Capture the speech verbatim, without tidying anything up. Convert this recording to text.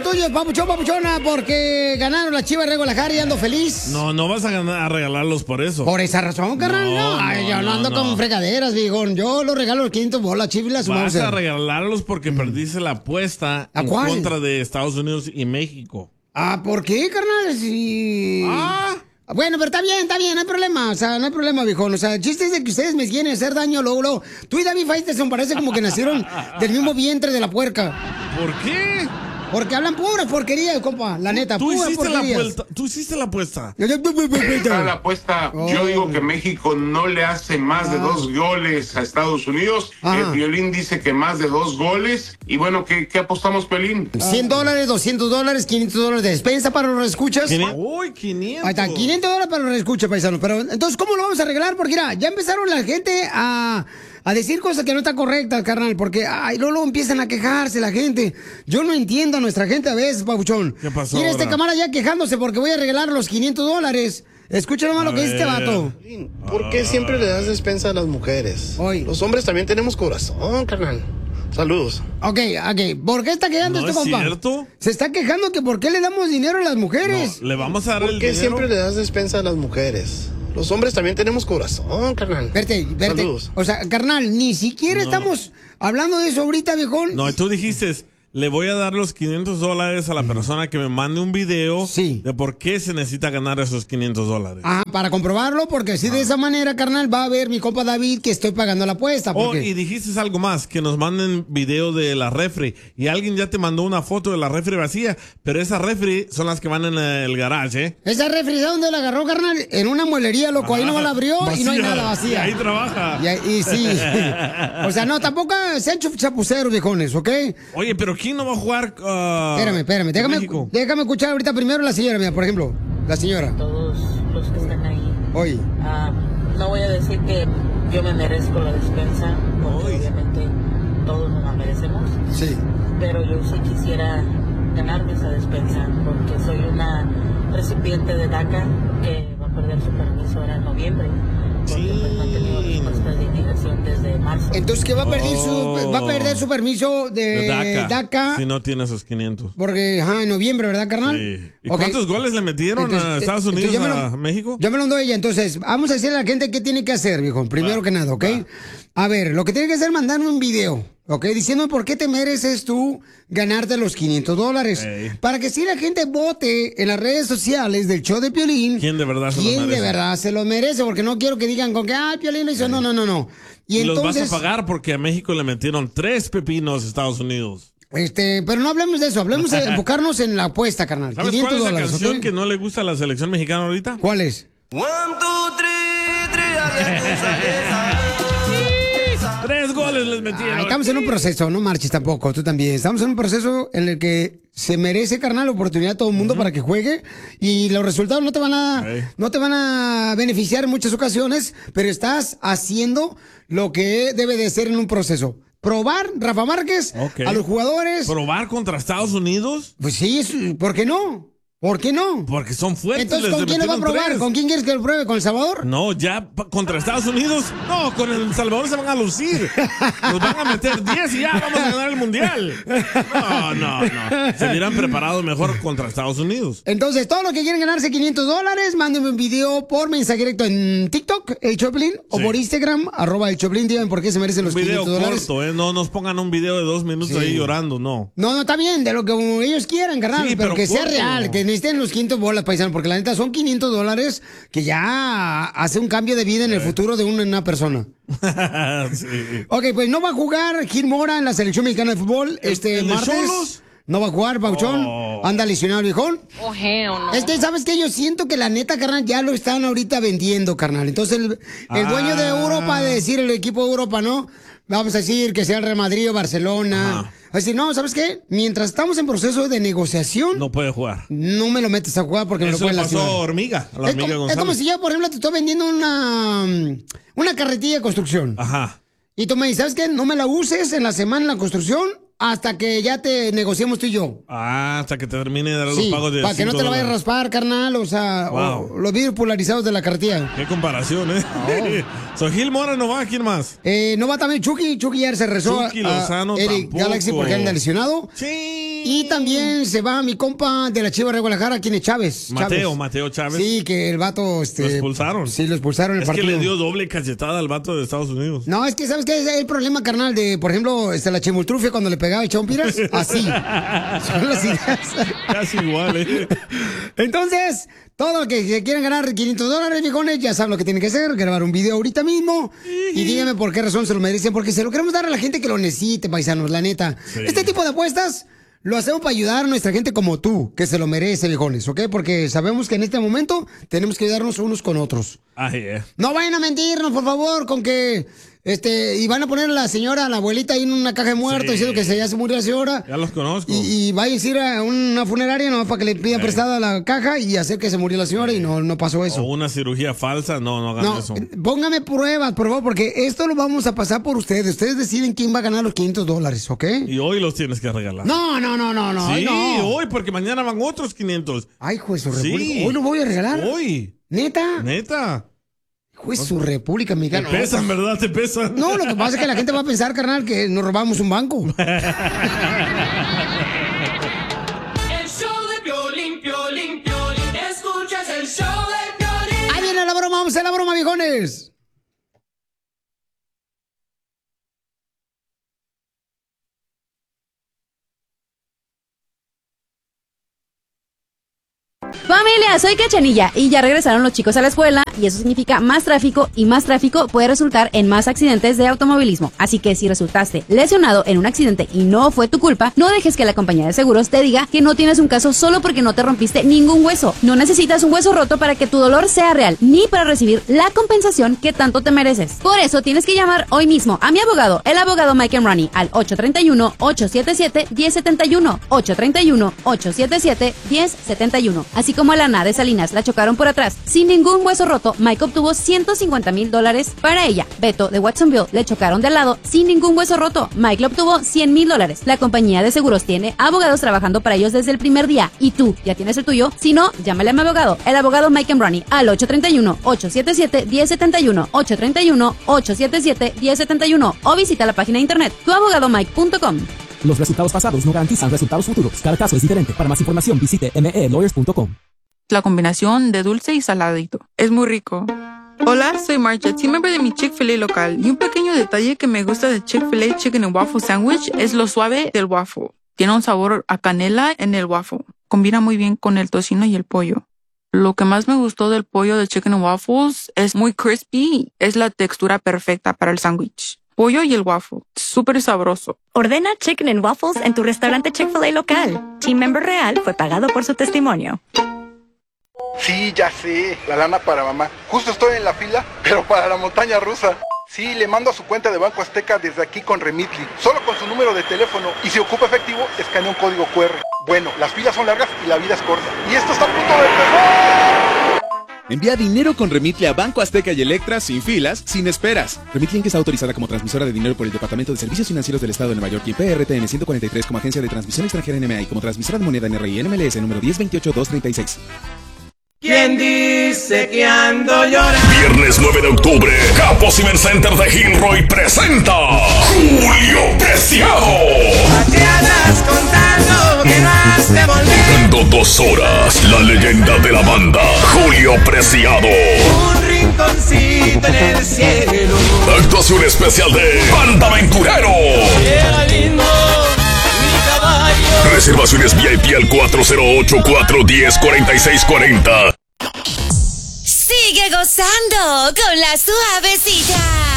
tuyos, papuchón, papuchona, porque ganaron las Chivas de Guadalajara y ando feliz. No, no vas a, ganar, a regalarlos por eso. Por esa razón, carnal. No, No, Ay, no, yo no no, ando no. con fregaderas, viejón. Yo los regalo los quinientos bolas, Chivas. Vas a regalarlos porque perdiste la apuesta ¿A en cuál? contra de Estados Unidos y México. Ah, ¿por qué, carnal? Si... Ah. Bueno, pero está bien, está bien, no hay problema. O sea, no hay problema, viejón. O sea, el chiste es de que ustedes me quieren hacer daño luego, luego. Tú y David Faitelson parece como que nacieron del mismo vientre de la puerca. ¿Por qué? Porque hablan pura porquería, compa. La neta, Tú pura hiciste, la porquería. vuelta, tú hiciste la apuesta. Está la apuesta. Oh. Yo digo que México no le hace más de Ah. dos goles a Estados Unidos. Ajá. El Piolín dice que más de dos goles. Y bueno, ¿qué, qué apostamos, Piolín? cien dólares, doscientos dólares, quinientos dólares de despensa para los escuchas. Uy, quinientos. Ahí está, quinientos dólares para los escuchas, paisanos. Pero entonces, ¿cómo lo vamos a arreglar? Porque mira, ya empezaron la gente a, a decir cosas que no están correctas, carnal. Porque, ay, luego, luego empiezan a quejarse la gente. Yo no entiendo a nuestra gente a veces, papuchón. ¿Qué pasó Mira, este ahora? camarada ya quejándose porque voy a regalar los quinientos dólares. Escucha nomás A lo que dice este ver. vato. ¿Por qué siempre le das despensa a las mujeres? Hoy. Los hombres también tenemos corazón, carnal. Saludos. Ok, ok. ¿Por qué está quejando ¿No este es compa? cierto? Se está quejando que por qué le damos dinero a las mujeres. No, le vamos a dar ¿Por el qué dinero. siempre le das despensa a las mujeres? Los hombres también tenemos corazón, carnal. Espérate, espérate. Saludos. O sea, carnal, ni siquiera No. estamos hablando de eso ahorita, viejón. No, tú dijiste, le voy a dar los quinientos dólares a la persona que me mande un video Sí. de por qué se necesita ganar esos quinientos dólares. Ah, para comprobarlo, porque así de esa manera, carnal, va a ver mi compa David que estoy pagando la apuesta. Oh, Porque... y dijiste algo más, que nos manden video de la refri. Y alguien ya te mandó una foto de la refri vacía, pero esas refri son las que van en el garage, ¿eh? ¿Esa refri dónde la agarró, carnal? En una muelería, loco. Ahí no la abrió y no hay Vacía. nada vacía. Y ahí trabaja. Y, ahí- y sí. O sea, no, tampoco se han hecho chapuceros, viejones, ¿ok? Oye, pero ¿quién no va a jugar? ah, Espérame, espérame. en Déjame, México? déjame escuchar ahorita primero la señora, mira, por ejemplo. La señora. Todos los que están ahí. Oye. Ah, no voy a decir que yo me merezco la despensa, porque obviamente todos nos la merecemos, Sí. pero yo sí quisiera ganarme esa despensa, porque soy una recipiente de DACA que va a perder su permiso ahora en noviembre, porque pues, no ha tenido respuesta de inmigración desde marzo. Entonces, ¿qué va a perder Oh. su, va a perder su permiso de, De DACA. DACA? Si no tiene esos quinientos. Porque, ajá, en noviembre, ¿verdad, carnal? Sí. ¿Y Ok. cuántos goles le metieron Entonces, a eh, Estados entonces Unidos, yo me lo- a México? Yo me lo doy ella. Entonces, vamos a decirle a la gente qué tiene que hacer, viejo. Primero Va. que nada, ¿ok? A ver, lo que tiene que hacer es mandarme un video, ¿ok? Diciendo por qué te mereces tú ganarte los quinientos dólares. Ey. Para que si la gente vote en las redes sociales del show de Piolín. ¿Quién de verdad se lo ¿Quién de merece? verdad se lo merece? Porque no quiero que digan con que, ah, Piolín lo hizo. No, no, no, no. Y, Y los entonces, vas a pagar porque a México le metieron tres pepinos a Estados Unidos. este, pero no hablemos de eso. Hablemos de enfocarnos en la apuesta, carnal. ¿Sabes quinientos cuál es la dólares, canción ¿ok? que no le gusta a la selección mexicana ahorita? ¿Cuál es? Tres goles les metieron. Ay, estamos en un proceso, no marches tampoco, tú también. Estamos en un proceso en el que se merece, carnal, la oportunidad a todo el mundo para que juegue y los resultados no te van a, Ey. no te van a beneficiar en muchas ocasiones, pero estás haciendo lo que debe de ser en un proceso. Probar, Rafa Márquez, Ok. a los jugadores. ¿Probar contra Estados Unidos? Pues sí, es- ¿por qué no? ¿Por qué no? Porque son fuertes. Entonces, les ¿con quién lo va a metieron probar? tres. ¿Con quién quieres que lo pruebe? ¿Con El Salvador? No, ya pa- contra Estados Unidos. No, con El Salvador se van a lucir. Nos van a meter diez y ya vamos a ganar el mundial. No, no, no. Se hubieran preparado mejor contra Estados Unidos. Entonces, todos los que quieren ganarse quinientos dólares, mándenme un video por mensaje directo en TikTok, el Choplin, o Sí. por Instagram, arroba el Choplin, digan por qué se merecen los Un video quinientos dólares. corto, ¿eh? No nos pongan un video de dos minutos Sí. ahí llorando, no. No, no, está bien, de lo que ellos quieran, carnal, Sí, pero, pero que sea corto. real, que necesiten los quinientos bolas, paisano, porque la neta son quinientos dólares que ya hace un cambio de vida en el futuro de una, una persona. Sí. Ok, pues no va a jugar Gil Mora en la selección mexicana de fútbol este el de martes. Xolos? No va a jugar, Pauchón. Oh. Anda lesionado el viejón. Oh, hell no. Es que, ¿sabes qué? Yo siento que la neta, carnal, ya lo están ahorita vendiendo, carnal. Entonces, el, el dueño de Ah. Europa, de decir el equipo de Europa, ¿no? Vamos a decir que sea el Real Madrid o Barcelona. Ajá. Así, no, ¿sabes qué? Mientras estamos en proceso de negociación, no, No puede jugar. me lo metes a jugar porque me lo Eso le pueden pasó a lastimar. Hormiga, a la Es Hormiga como, es González. como si yo, por ejemplo, te estoy vendiendo una, mm, una carretilla de construcción. Ajá. Y tú me dices, ¿sabes qué? No me la uses en la semana en la construcción hasta que ya te negociemos tú y yo. Ah, hasta que te termine de dar los Sí, pagos de para que no cinco te la vayas a dólares. raspar, carnal, o sea, Wow. o los vidrios polarizados de la carretilla. Qué comparación, ¿eh? Oh. So, Gil Mora no va, ¿quién más? Eh, no va también Chucky, Chucky ya se rezó Chucky a- a Lozano Eric tampoco. Galaxy porque anda lesionado. Sí. Y también se va mi compa de la Chivas de Guadalajara, ¿quién es Chávez? Mateo, Chávez. Mateo Chávez. Sí, que el vato... Este, lo expulsaron. Sí, lo expulsaron en el es partido. Es que le dio doble cachetada al vato de Estados Unidos. No, es que ¿sabes qué es el problema, carnal? De, por ejemplo, este, la chimultrufia cuando le pegaba y chompiras. Así. Son las ideas. Casi igual, ¿eh? Entonces... Todo lo que quieran ganar quinientos dólares, viejones, ya saben lo que tienen que hacer, grabar un video ahorita mismo y díganme por qué razón se lo merecen, porque se lo queremos dar a la gente que lo necesite, paisanos, la neta. Sí. Este tipo de apuestas lo hacemos para ayudar a nuestra gente como tú, que se lo merece, viejones, ¿ok? Porque sabemos que en este momento tenemos que ayudarnos unos con otros. Ah, yeah. No vayan a mentirnos, por favor, con que... Este, y van a poner a la señora, a la abuelita ahí en una caja de muertos, sí, diciendo que se, ya se murió la señora. Ya los conozco. Y, y vaya a ir a una funeraria nomás para que le pida sí. prestada la caja y hacer que se murió la señora sí. y no, no pasó eso. O una cirugía falsa, no, no hagan no, eso. Póngame pruebas, por favor, porque esto lo vamos a pasar por ustedes. Ustedes deciden quién va a ganar los quinientos dólares, ¿ok? Y hoy los tienes que regalar. No, no, no, no, no. Sí, no. hoy, porque mañana van otros quinientos. Ay, juez, su sí. república. Hoy lo voy a regalar. Hoy. ¿Neta? Neta. Juez, su República Mexicana. Te pesan, ¿verdad? Te pesan. No, lo que pasa es que la gente va a pensar, carnal, que nos robamos un banco. El show de Piolín, Piolín, Piolín. Escuchas el show de Piolín. Ahí viene la broma, vamos a la broma, viejones. Familia, soy Cachanilla y ya regresaron los chicos a la escuela y eso significa más tráfico y más tráfico puede resultar en más accidentes de automovilismo. Así que si resultaste lesionado en un accidente y no fue tu culpa, no dejes que la compañía de seguros te diga que no tienes un caso solo porque no te rompiste ningún hueso. No necesitas un hueso roto para que tu dolor sea real, ni para recibir la compensación que tanto te mereces. Por eso tienes que llamar hoy mismo a mi abogado, el abogado Mike Emrani, al ocho tres uno, ocho siete siete, uno cero siete uno, ocho tres uno, ocho siete siete, uno cero siete uno. Así como a Lana de Salinas la chocaron por atrás sin ningún hueso roto, Mike obtuvo ciento cincuenta mil dólares para ella. Beto de Watsonville le chocaron de al lado sin ningún hueso roto, Mike le obtuvo cien mil dólares. La compañía de seguros tiene abogados trabajando para ellos desde el primer día y tú ya tienes el tuyo. Si no, llámale a mi abogado, el abogado Mike Emrani, al ocho tres uno, ocho siete siete, uno cero siete uno, ocho tres uno, ocho siete siete, uno cero siete uno o visita la página de internet tu abogado mike punto com. Los resultados pasados no garantizan resultados futuros. Cada caso es diferente. Para más información visite m e lawyers punto com. La combinación de dulce y saladito. Es muy rico. Hola, soy Marcia, team member de mi Chick-fil-A local. Y un pequeño detalle que me gusta de Chick-fil-A Chicken and Waffle Sandwich es lo suave del waffle. Tiene un sabor a canela en el waffle. Combina muy bien con el tocino y el pollo. Lo que más me gustó del pollo de Chicken and Waffles es muy crispy. Es la textura perfecta para el sándwich. Pollo y el waffle. Súper sabroso. Ordena Chicken and Waffles en tu restaurante Chick-fil-A local. Team member real fue pagado por su testimonio. Sí, ya sé, la lana para mamá. Justo estoy en la fila, pero para la montaña rusa. Sí, le mando a su cuenta de Banco Azteca desde aquí con Remitly. Solo con su número de teléfono. Y si ocupa efectivo, escanea un código cu erre. Bueno, las filas son largas y la vida es corta. Y esto está a punto de empezar. Envía dinero con Remitly a Banco Azteca y Electra sin filas, sin esperas. Remitly que está autorizada como transmisora de dinero por el Departamento de Servicios Financieros del Estado de Nueva York y P R T N ciento cuarenta y tres como agencia de transmisión extranjera N M A y como transmisora de moneda N R I N M L S número diez veintiocho dos treinta y seis. ¿Quién dice que ando llorando? Viernes nueve de octubre, Capo Cibercenter de Gilroy presenta Julio Preciado. ¿A qué andas contando que no has de volver? En dos horas, la leyenda de la banda, Julio Preciado. Un rinconcito en el cielo. Actuación especial de Banda Aventurero. Llega lindo mi caballo. Reservaciones V I P al cuatro cero ocho, cuatro uno cero, cuatro seis cuatro cero. Sigue gozando con la suavecita.